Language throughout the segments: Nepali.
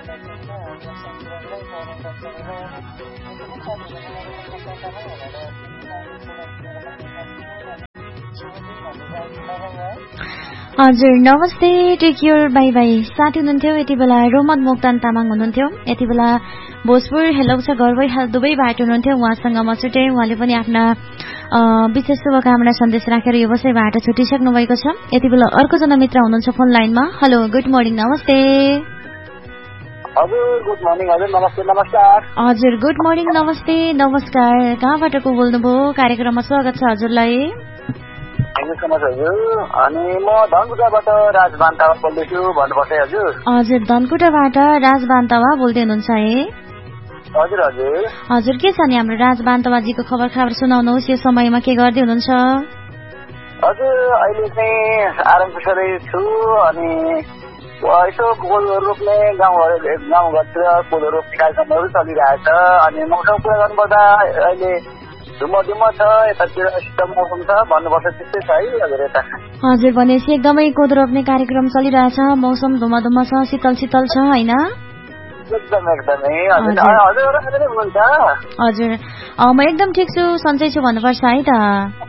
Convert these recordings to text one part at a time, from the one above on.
हजुर नमस्ते टेक केयर बाई बाई साथी हुनुहुन्थ्यो यति बेला रोमन मोक्तान तामाङ हुनुहुन्थ्यो यति बेला भोजपुर हेलो छ घरबै हाल दुवैबाट हुनुहुन्थ्यो उहाँसँग म छुटे उहाँले पनि आफ्ना विशेष शुभकामना सन्देश राखेर यो बसाइबाट छुटिसक्नु भएको छ यति बेला अर्को जना मित्र हुनुहुन्छ फोन लाइनमा हेलो गुड मर्निङ नमस्ते हजुर गुड मर्निङ हजुर नमस्ते नमस्कार हजुर गुड मर्निङ नमस्ते नमस्कार कहाँबाट को बोल्नुभयो कार्यक्रममा स्वागत छ हजुरलाई अनि म धनकुटाबाट राज बान्तावा बोल्दैछु भन्नुपर्छ हजुर धनकुटाबाट राज बान्तावा बोल्दै हुनुहुन्छ है हजुर हजुर हजुर के छ नि हाम्रो राज बान्तवाजीको खबर सुनाउनुहोस् यो समयमा के गर्दै हुनुहुन्छ हजुर अहिले चाहिँ आराम कुशलै छु अनि यसो कोदो रोप्ने गाउँघरतिर कोदो रोप्ने कार्यक्रमहरू चलिरहेछ अनि मौसम कुरा गर्नुपर्दा अहिले धुम्म छ यतातिर शीतल मौसम छ भन्नुपर्छ त्यस्तै छ है हजुर यता हजुर भनेपछि एकदमै कोदो रोप्ने कार्यक्रम चलिरहेछ मौसम धुम्म छ शीतल छ हैन एकदमै हजुर हजुर म एकदम ठिक छु सन्चै छु भन्नुपर्छ है त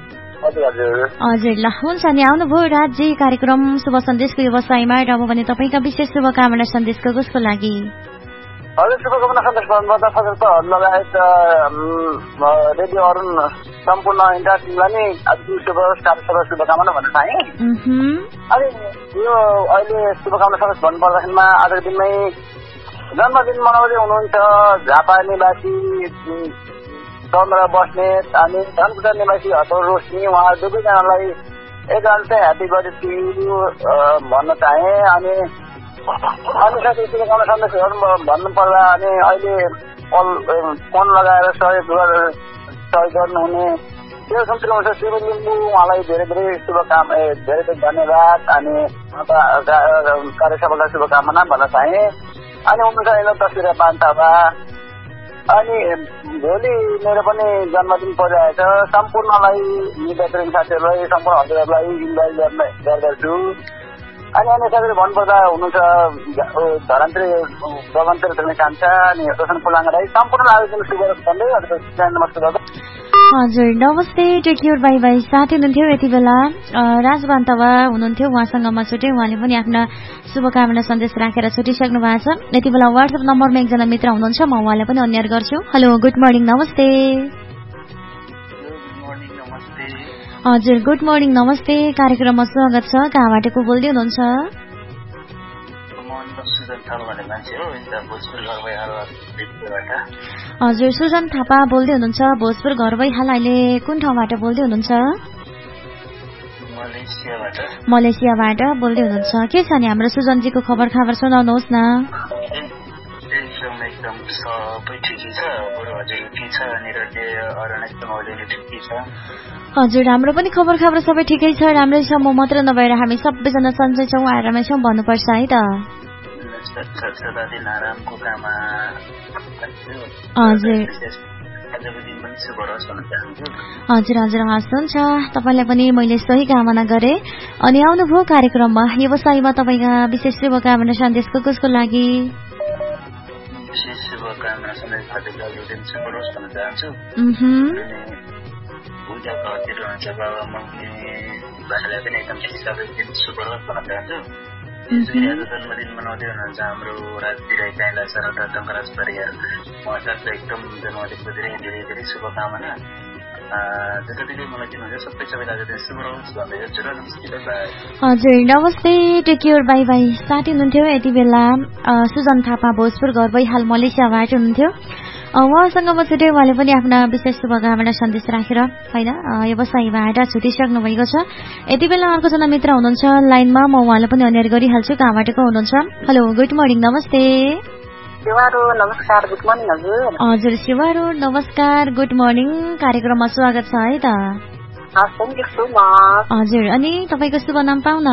हजुर ल हुन्छ नि आउनुभयो राजी कार्यक्रम शुभ सन्देशको व्यवसायमा र अब भने तपाईँका विशेष शुभकामना सन्देशको कसको लागि हजुर शुभकामना सन्देश भन्नुपर्दा सशक्त लगायत रेडियो अरुण सम्पूर्ण इन्टायर टिमलाई नै शुभकामना भन्न चाहे अनि यो अहिले शुभकामना सन्देश भन्नुपर्दाखेरिमा आजको दिनमै जन्मदिन मनाउँदै हुनुहुन्छ झापा निवासी चन्द्र बस्नेत अनि धनकुटा निवासी हतौर रोशनी उहाँ दुवैजनालाई advance happy birthday to you भन्न चाहे अनि साथै शुभकामना सन्देशहरू भन्नुपर्दा अनि अहिले फोन लगाएर सहयोग गर्नुहुने त्यो सम्पूर्ण हुन्छ शिव लिम्बू उहाँलाई धेरै शुभकामना धेरै धन्यवाद अनि कार्य सफलता शुभकामना भन्न चाहे अनि हुनुहुन्छ होइन तस्बिर बान्तावा अनि भोलि मेरो पनि जन्मदिन परिरहेछ सम्पूर्णलाई मित्रप्रेमी साथीहरूलाई सम्पूर्ण हजुरहरूलाई इन्भाइट गर्दछु अनि अन्य साथीहरू भन्नुपर्दा हुनुहुन्छ धरान्तिर बगानतिर खेल्ने कान्छा अनि रोशन पुलाङ्गा राई सम्पूर्ण आयोजन शुभ भन्दै नमस्कार हजुर नमस्ते टेक केयर बाई बाई साथी हुनुहुन्थ्यो यति बेला राज बान्तवा हुनुहुन्थ्यो उहाँसँग म छुटेँ उहाँले पनि आफ्ना शुभकामना सन्देश राखेर छुटिसक्नु भएको छ यति बेला वाट्सएप नम्बरमा एकजना मित्र हुनुहुन्छ म उहाँलाई पनि अन्याय गर्छु हेलो गुड मर्निङ नमस्ते हजुर गुड मर्निङ नमस्ते कार्यक्रममा स्वागत छ कहाँबाट को बोल्दै हुनुहुन्छ हजुर सुजन थापा बोल्दै हुनुहुन्छ भोजपुर घर भइहाल अहिले कुन ठाउँबाट बोल्दै हुनुहुन्छ मलेसियाबाट बोल्दै हुनुहुन्छ के छ नि हाम्रो सुजनजीको खबर सुनाउनुहोस् न हजुर हाम्रो पनि खबर सबै ठिकै छ राम्रै छ म मात्र नभएर हामी सबैजना सन्चै छौँ आरामै छौँ भन्नुपर्छ है त हजुर हस् हुन्छ तपाईँलाई पनि मैले सही कामना गरेँ अनि आउनुभयो कार्यक्रममा व्यवसायमा तपाईँका विशेष शुभकामना सन्देशको कसको लागि जन्मदिन मनाउँदै हुनुहुन्छ हाम्रो राजदिराई काइला सरदा टङ्कराज परियार उहाँलाई एकदम जन्मदिनको धेरै शुभकामना जतिले मलाई दिनुहुन्छ सबैलाई शुभ रहोस् भन्दै हजुर नमस्ते टेक केयर बाई बाई साथी हुनुहुन्थ्यो यति बेला सुजन थापा भोजपुर घर भइहाल मलेसियाबाट हुनुहुन्थ्यो उहाँसँग म छुटेँ उहाँले पनि आफ्ना विशेष शुभकामना सन्देश राखेर होइन व्यवसायबाट छुटिसक्नु भएको छ यति बेला अर्को जना मित्र हुनुहुन्छ लाइनमा म उहाँलाई पनि अन्याय गरिहाल्छु कहाँबाट को हुनुहुन्छ हेलो गुड मर्निङ नमस्ते नमस्कार गुड मर्निङ हजुर शिवारो नमस्कार गुड मर्निङ कार्यक्रममा स्वागत छ है त हजुर अनि तपाईँको शुभ नाम पाउन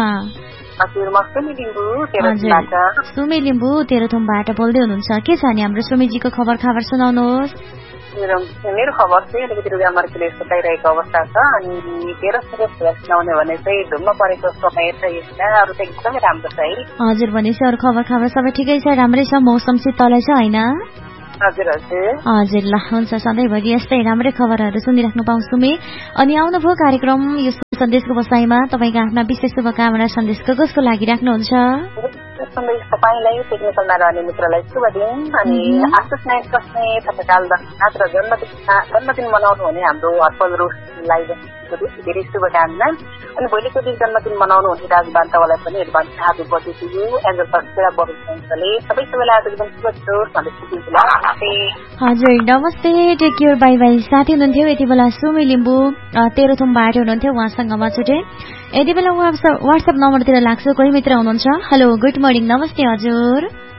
सुमे लिम्बू तेह्रथुमबाट बोल्दै हुनुहुन्छ के छ नि हाम्रो सुमेजीको खबर सुनाउनुहोस् मेरो खबर चाहिँ अलिकति रुगा मर्कीले सुताइरहेको अवस्था छ अनि 13 गते आउने भने चाहिँ धुम्म परेको समय छ यसमा अरू चाहिँ एकदमै राम्रो छ है हजुर भनेपछि अरू खबर सबै ठिकै छ राम्रै छ मौसम शीतलै छ हैन हजुर हजुर हजुर ल हुन्छ सधैँभरि यस्तै राम्रै खबरहरू सुनिराख्नु पाउँछु मे अनि आउनुभयो कार्यक्रम यो सन्देशको बसाइमा तपाईँको आफ्ना विशेष शुभकामना सन्देश कसको लागि राख्नुहुन्छ सन्देश तपाईँलाई टेक्निकलमा रहने मित्रलाई शुभ दिन अनि आशुष नायक बस्ने तत्काल र जन्मदिन मनाउनु हुने हाम्रो हर्पल रोशलाई धेरै शुभकामना अनि भोलिको दिन जन्मदिन मनाउनु हुने राजबान्तावालाई पनि advance happy birthday to you angel फर्स्टले बरुले सबैलाई आज एकदम शुभ छु हजुर नमस्ते टेक केयर बाई बाई साथी हुनुहुन्थ्यो यति बेला सुमी लिम्बू तेह्रथुमबाट हुनुहुन्थ्यो उहाँसँग म छुटे यति बेला वाट्सएप नम्बरतिर लाग्छु कोही मित्र हुनुहुन्छ हेलो गुड मर्निङ नमस्ते हजुर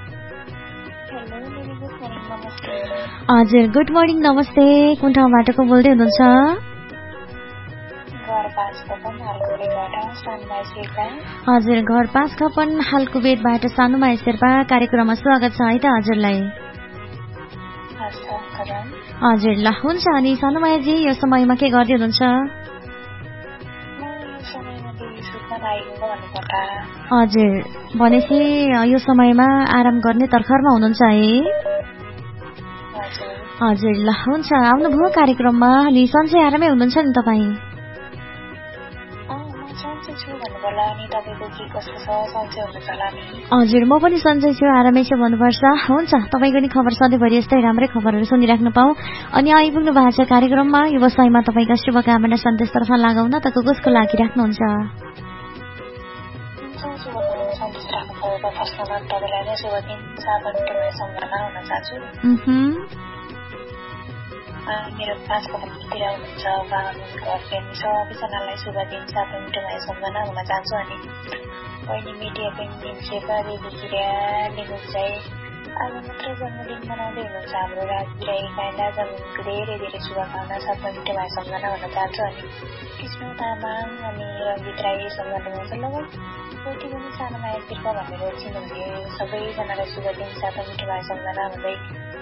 हजुर गुड मर्निङ नमस्ते कुन ठाउँबाट को बोल्दै हुनुहुन्छ हजुर घर 5 खपन हालको बेडबाट सानुमा शेर्पा कार्यक्रममा स्वागत छ है त हजुरलाई हजुर ल हुन्छ अनि सानुमायाजी यो समयमा के गर्दै हुनुहुन्छ हजुर भनेपछि यो समयमा आराम गर्ने तर्खरमा हुनुहुन्छ है हजुर ल हुन्छ आउनुभयो कार्यक्रममा अनि सन्चै आरामै हुनुहुन्छ नि तपाईँ हजुर म पनि सन्चै छु आरामै छु भन्नुपर्छ हुन्छ तपाईँको नि खबर सधैँभरि यस्तै राम्रै खबरहरू सुनिराख्नु पाऊँ अनि आइपुग्नु भएको छ कार्यक्रममा व्यवसायमा तपाईँका शुभकामना सन्देशतर्फ लगाउन त कसको लागि राख्नुहुन्छ मेरो 5 कपलतिर हुनुहुन्छ उहाँहरूको घर फ्यामिली सबैजनालाई शुभ दिन साथै मिठोमाया सम्झना हुन चाहन्छु अनि बहिनी मिडिया पनि शेर्पा देवीकिरा लिनुहुन्छ आज मात्र जन्मदिन मनाउँदै हुनुहुन्छ हाम्रो राजबिराई काइला जन्मदिनको धेरै धेरै शुभकामना साथै मिठोमाया सम्झना हुन चाहन्छु अनि कृष्ण तामाङ अनि रञ्जित राई सम्झना हुनुहुन्छ लगायत कोटी पनि सानोमाया शेर्पा भनेर चिन्नुहुने सबैजनालाई शुभ दिन साथै मिठोमाया सम्झना हुँदै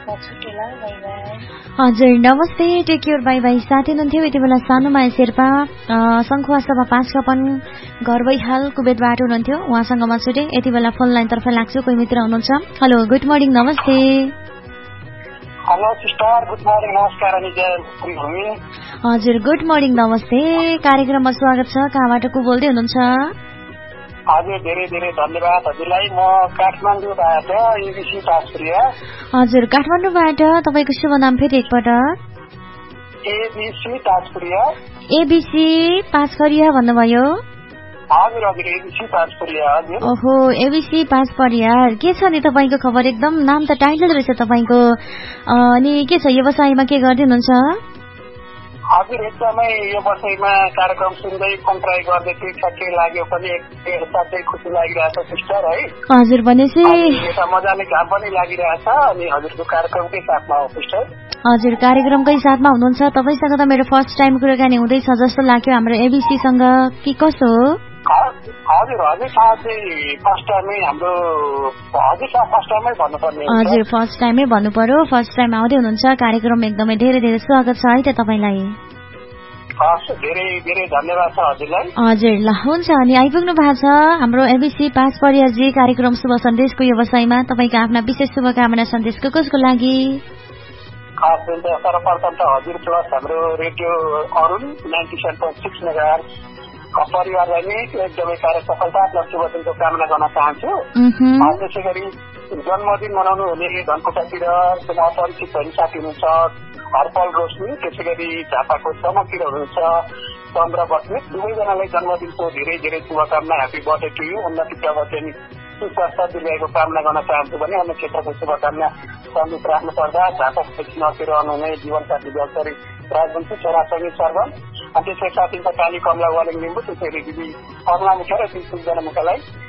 हजुर नमस्ते टेक केयर बाई बाई साथी हुनुहुन्थ्यो यति बेला सानुमाया शेर्पा सङ्खुवा सभा 5 खपन घर बैहाल कुबेतबाट हुनुहुन्थ्यो उहाँसँग म छुटे यति बेला फोन लाइनतर्फ लाग्छु कोही मित्र हुनुहुन्छ हेलो गुड मर्निङ नमस्ते हेलो सिस्टर गुड मर्निङ नमस्कार अनि हजुर गुड मर्निङ नमस्ते कार्यक्रममा स्वागत छ कहाँबाट को बोल्दै हुनुहुन्छ हजुर धेरै धेरै धन्यवाद हजुरलाई म काठमाडौँबाट एबिसी पाँचखरिया हजुर काठमाडौँबाट तपाईँको शुभ नाम फेरि एकपटक एबिसी पाँचखरिया एबिसी पाँचखरिया भन्नुभयो हजुर हजुर एबिसी पाँचखरिया हजुर ओहो एबिसी पाँचखरिया के छ नि तपाईँको खबर एकदम नाम त टाइटल रहेछ तपाईँको अनि के छ व्यवसायमा के गर्दै हुनुहुन्छ हजुर एकदमै यो वर्षैमा कार्यक्रम सुन्दै फोन ट्राई गर्दै ठिक लाग्यो पनि एक साथै खुसी लागिरहेछ सिस्टर है हजुर भनेपछि यता मजाले काम पनि लागिरहेछ अनि हजुरको कार्यक्रमकै साथमा हो सिस्टर हजुर कार्यक्रमकै साथमा हुनुहुन्छ तपाईँसँग त मेरो फर्स्ट टाइम कुराकानी हुँदैछ जस्तो लाग्यो हाम्रो एबिसी सँग कि कसो हो हजुर फर्स्ट टाइमै हाम्रो फर्स्ट टाइमै भन्नुपर्ने हजुर फर्स्ट टाइमै भन्नु पर्यो फर्स्ट टाइम आउँदै हुनुहुन्छ कार्यक्रम एकदमै धेरै धेरै स्वागत छ है त तपाईँलाई धेरै धेरै धन्यवाद छ हजुरलाई हजुर ल हुन्छ अनि आइपुग्नु भएको छ हाम्रो एबिसी पाँचखरियाजी कार्यक्रम शुभ सन्देशको व्यवसायमा तपाईँका आफ्ना विशेष शुभकामना सन्देश कसको लागि सर्वप्रथम त हजुर प्लस हाम्रो रेडियो अरुण 97.6 मेगाहर्ज परिवारलाई नै एकदमै कार्य सफलता प्लस शुभ दिनको कामना गर्न चाहन्छु त्यसै गरी जन्मदिन मनाउनु हुने धनकुटातिर अपरिचित भएन साथी हुनुहुन्छ हरपल रोशनी त्यसै गरी झापाको चमकतिर हुनुहुन्छ चन्द्र बस्नेत दुवैजनालाई जन्मदिनको धेरै धेरै शुभकामना ह्यापी बर्थडे टु यु उन्नति प्रवचन सुस्वास्थ्य दीर्घायुको कामना गर्न चाहन्छु भने अन्य क्षेत्रको शुभकामना सन्देश राख्नु पर्दा झापाको नतिर रहनुहुने जीवनसाथी व्यवसायी राजवंशी छोराछोरी सर्वम अनि त्यसै साथीको काली कमला वालिङ लिम्बू त्यसरी दिदी अरुणा मुखिया र 3 मुखलाई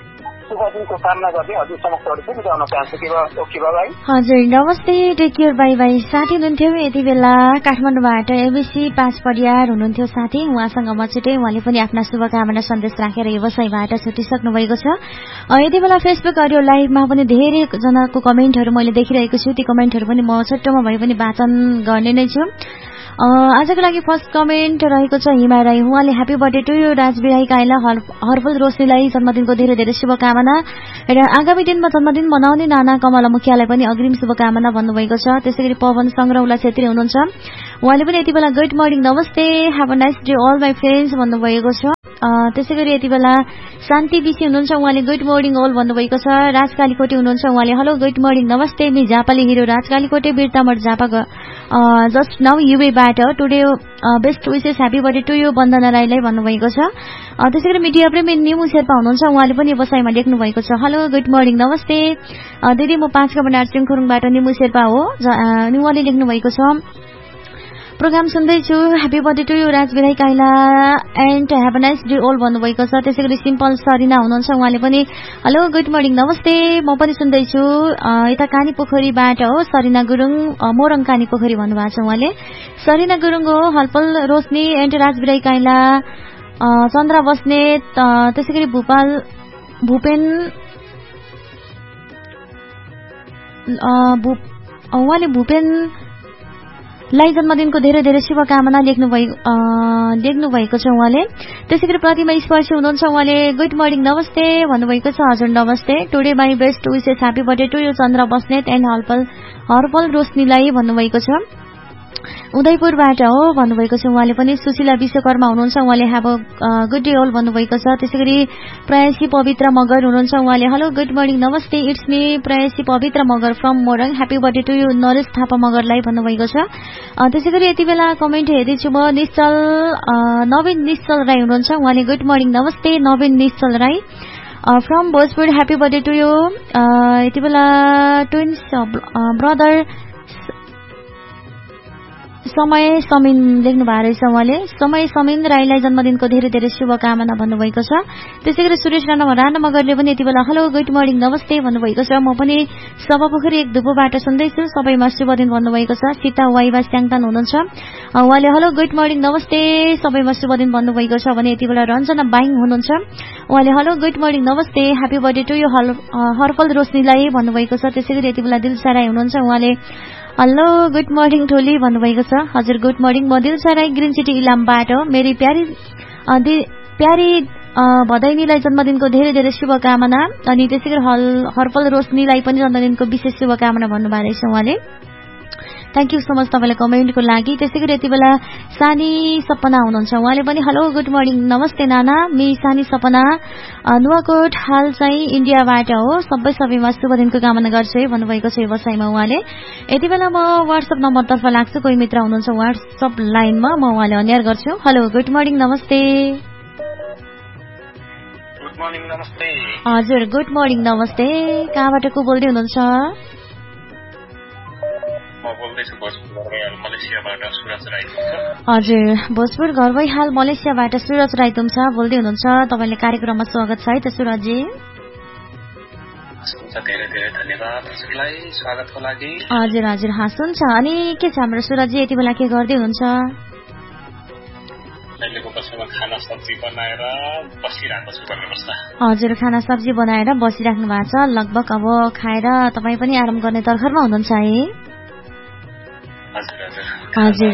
शुभ दिनको कामना गर्दै हजुर समक्ष बिताउन चाहन्छु ओके बाई। हजुर नमस्ते टेक केयर बाई। साथी हुनुहुन्थ्यो यति बेला काठमाडौँबाट एबिसी 5 परियार हुनुहुन्थ्यो साथी, उहाँसँग म छुट्टै, उहाँले पनि आफ्ना शुभकामना सन्देश राखेर व्यवसायबाट छुटिसक्नु भएको छ। यति बेला फेसबुक अडियो लाइभमा पनि धेरै जनाको कमेन्टहरू मैले देखिरहेको छु, ती कमेन्टहरू पनि म छोटोमा भए पनि वाचन गर्ने नै छु। आजको लागि फर्स्ट कमेन्ट रहेको छ हिमा राई, उहाँले ह्यापी बर्थडे टु यु राजबिराई काइला, हर्बल रोशनीलाई जन्मदिनको धेरै धेरै शुभकामना र आगामी दिनमा जन्मदिन मनाउने नाना कमला मुखियालाई पनि अग्रिम शुभकामना भन्नुभएको छ। त्यसैगरी पवन संग्रौला छेत्री हुनुहुन्छ, उहाँले पनि यति बेला गुड मर्निङ नमस्ते have a nice day all my friends भन्नुभएको छ। त्यसैगरी यति बेला शान्ति बिसी हुनुहुन्छ, उहाँले गुड मर्निङ अल भन्नुभएको छ। राज कालीकोटे हुनुहुन्छ, उहाँले हेलो गुड मर्निङ नमस्ते me Jhapali hero Raj कालीकोटे बिरतामठ Jhapa just now युएबाट today best wishes happy birthday to you वन्दना राईलाई भन्नुभएको छ। त्यसैगरी मिडिया प्रेमी निमु शेर्पा हुनुहुन्छ, उहाँले पनि व्यवसायमा लेख्नु भएको छ हेलो गुड मर्निङ नमस्ते दिदी म 5 कमनार सिङखुरुङबाट निमु शेर्पा हो, उहाँले लेख्नु भएको छ प्रोग्राम सुन्दैछु ह्यापी बर्थडे टु यु राजबिराई काइला and have a nice day all भन्नुभएको छ। त्यसैगरी सिम्पल सरिना हुनुहुन्छ, उहाँले पनि हेलो गुड मर्निङ नमस्ते म पनि सुन्दैछु यता कानी पोखरीबाट हो सरिना गुरुङ, मोरङ कानी पोखरी भन्नुभएको छ उहाँले। सरिना गुरुङ हो हलपल रोशनी एन्ड राजबिराई काइला चन्द्र बस्नेत, त्यसैगरी उहाँले भूपेनलाई जन्मदिनको धेरै धेरै शुभकामना लेख्नु भएको छ उहाँले। त्यसैगरी प्रतिमा स्पर्शी हुनुहुन्छ, उहाँले गुड मर्निङ नमस्ते भन्नुभएको छ। हजुर नमस्ते today my best wishes happy birthday to you Chandra Basnet and हर्पल रोशनीलाई भन्नुभएको छ। उदयपुरबाट हो भन्नुभएको छ उहाँले पनि। सुशीला विश्वकर्मा हुनुहुन्छ, उहाँले have a good day all भन्नुभएको छ। त्यसैगरी प्रयासी पवित्र मगर हुनुहुन्छ, उहाँले हेलो गुड मर्निङ नमस्ते इट्स मी प्रयासी पवित्र Magar from Morang happy birthday to you Naresh Thapa मगरलाई भन्नुभएको छ। त्यसैगरी यति बेला कमेन्ट हेर्दैछु म नवीन निश्चल राई हुनुहुन्छ, उहाँले गुड मर्निङ नमस्ते नवीन निश्चल Rai from Bhojpur happy birthday to you. यति बेला ट्विन्स ब्रदर समय समिन लेख्नु भएको रहेछ उहाँले। समय समिन राईलाई जन्मदिनको धेरै धेरै शुभकामना भन्नुभएको छ। त्यसैगरी सुरेश राणा मगरले पनि यति बेला हेलो गुड मर्निङ नमस्ते भन्नुभएको छ। म पनि सभापोखरी 1 दुबोबाट सुन्दैछु सबैमा शुभ दिन भन्नुभएको छ। सीता वाइवा स्याङतान हुनुहुन्छ, उहाँले हेलो गुड मर्निङ नमस्ते सबैमा शुभ दिन भन्नुभएको छ भने यति बेला रञ्जना बाइङ हुनुहुन्छ, उहाँले हेलो गुड मर्निङ नमस्ते ह्यापी बर्थडे टु यु हर्पल रोशनीलाई भन्नुभएको छ। त्यसैगरी यति बेला दिलसा राई हुनुहुन्छ, उहाँले हेलो गुड मर्निङ ठोली भन्नुभएको छ। हजुर गुड मर्निङ म दिलसा राई ग्रिन सिटी इलामबाट मेरी प्यारी भदैनीलाई जन्मदिनको धेरै धेरै शुभकामना अनि त्यसैगरी हर्पल रोशनीलाई पनि जन्मदिनको विशेष शुभकामना भन्नुभएको रहेछ उहाँले। थ्याङ्क यू सो मच तपाईँलाई कमेन्टको लागि। त्यसैगरी यति बेला सानी सपना हुनुहुन्छ, उहाँले पनि हेलो गुड मर्निङ नमस्ते नाना मी सानी सपना नुवाकोट हाल चाहिँ इन्डियाबाट हो सबैमा शुभ दिनको कामना गर्छु है भन्नुभएको छ व्यवसायमा उहाँले। यति बेला म वाट्सएप नम्बरतर्फ लाग्छु, कोही मित्र हुनुहुन्छ वाट्सएप लाइनमा, म उहाँले अनियर गर्छु। हेलो गुड मर्निङ नमस्ते। गुड मर्निङ नमस्ते। हजुर गुड मर्निङ नमस्ते, कहाँबाट को बोल्दै हुनुहुन्छ? हजुर भोजपुर घरबै हाल मलेसियाबाट सुरज राई तुमसा बोल्दै हुनुहुन्छ, तपाईँले कार्यक्रममा स्वागत छ है त सुरजजी। धेरै धेरै धन्यवाद हजुरलाई स्वागतको लागि। हजुर हजुर हस् हुन्छ। अनि के छ हाम्रो सुरजजी यति बेला के गर्दै हुनुहुन्छ? खाना सब्जी बनाएर बसिरहेको छु भन्नुपर्छ। हजुर खाना सब्जी बनाएर बसिराख्नु भएको छ, लगभग अब खाएर तपाईँ पनि आराम गर्ने तर्खरमा हुनुहुन्छ है? हजुर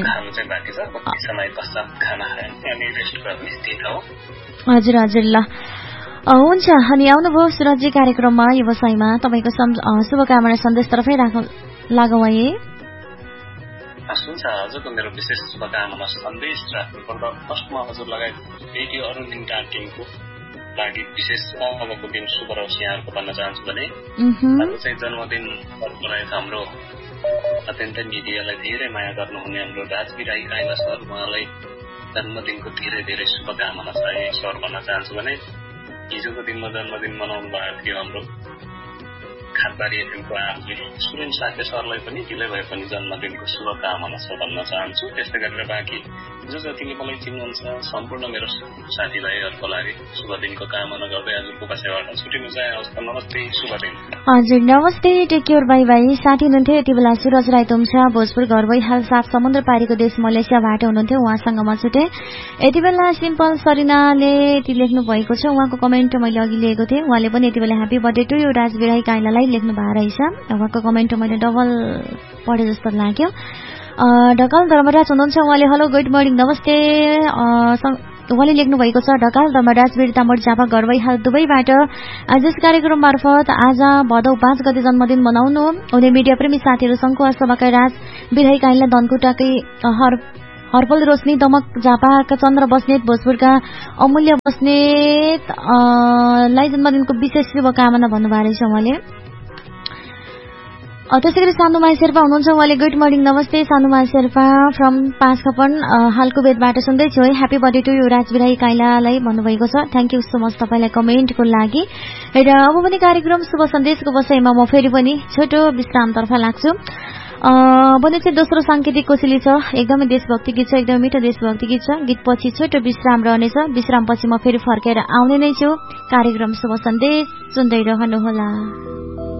हजुर हजुर ल हुन्छ। अनि आउनुभयो सुरजी कार्यक्रममा व्यवसायमा तपाईँको शुभकामना सन्देशतर्फै लागौँ है। हुन्छ हजुरको मेरो विशेष शुभकामना सन्देश राख्नुपर्दा फर्स्टमा हजुर लगायत रेडियो अरुणिन्दा टिमको लागि विशेष अबको दिन शुभ रहोस् यहाँहरूको भन्न चाहन्छु भने आज चाहिँ जन्मदिन रहेछ हाम्रो अत्यन्तै मिडियालाई धेरै माया गर्नुहुने हाम्रो राजबिराई काइला सर, उहाँलाई जन्मदिनको धेरै धेरै शुभकामना छ है सर भन्न चाहन्छु भने हिजोको दिनमा जन्मदिन मनाउनु भएको थियो हाम्रो खानबारी एफएमको आरजे सुरेन साथी सरलाई पनि तिलै भए पनि जन्मदिनको शुभकामना छ भन्न चाहन्छु। त्यस्तै गरेर बाँकी जो जतिले मलाई चिन्नुहुन्छ सम्पूर्ण मेरो साथीभाइहरूको लागि शुभ दिनको कामना गर्दै आजको बसाइबाट छुटिनु चाहे। हवस्, नमस्ते, शुभ दिन। हजुर नमस्ते, टेक केयर, बाई बाई। साथी हुनुहुन्थ्यो यति बेला सुरज राई तुमछा भोजपुर घर भई हाल सात समुद्र पारीको देश मलेसियाबाट हुनुहुन्थ्यो, उहाँसँग म छुटे। यति बेला सिम्पल सरिनाले यति लेख्नु भएको छ, उहाँको कमेन्ट मैले अघि लिएको थिएँ। उहाँले पनि यति बेला ह्यापी बर्थडे टु यु राजबिराई काइलालाई लेख्नु भएको रहेछ। उहाँको कमेन्ट मैले डबल पढे जस्तो लाग्यो। ढकाल धर्मराज हुनुहुन्छ, उहाँले हेलो गुड मर्निङ नमस्ते उहाँले लेख्नु भएको छ। ढकाल धर्मराज वीरतामोड झापा घर भई हाल दुबईबाट आज यस कार्यक्रम मार्फत आज भदौ 5 गते जन्मदिन मनाउनु हुने मिडिया प्रेमी साथीहरू सङ्घको सभाका राज बिराई काइला धनकुटाकै हर्पल रोशनी दमक झापाका चन्द्र बस्नेत भोजपुरका अमूल्य बस्नेत लाई जन्मदिनको विशेष शुभकामना भन्नुभएको रहेछ उहाँले। त्यसै गरी सानुमाया शेर्पा हुनुहुन्छ, उहाँले गुड मर्निङ नमस्ते सानुमाया शेर्पा फ्रम पाँचखपन हालको बेदबाट सुन्दैछु है, ह्यापी बर्थडे टु यु राजबिराई काइलालाई भन्नुभएको छ। थ्याङ्क यू सो मच तपाईँलाई कमेन्टको लागि। र अब पनि कार्यक्रम शुभ सन्देशको बसाइमा म फेरि पनि छोटो विश्रामतर्फ लाग्छु। भने चाहिँ दोस्रो साङ्केतिक कोसेली छ, एकदमै देशभक्ति गीत छ, एकदमै मिठो देशभक्ति गीत छ। गीतपछि छोटो विश्राम रहनेछ, विश्रामपछि म फेरि फर्केर आउने नै छु। कार्यक्रम शुभ सन्देश सुन्दै रहनुहोला।